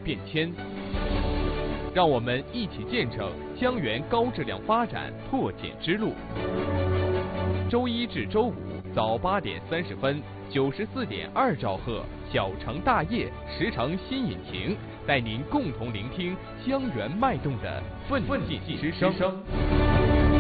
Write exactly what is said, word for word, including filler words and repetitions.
变迁。让我们一起见证江源高质量发展破茧之路。周一至周五早八点三十分，九十四点二兆赫，小城大业，十城新引擎，带您共同聆听江源脉动的奋进之声。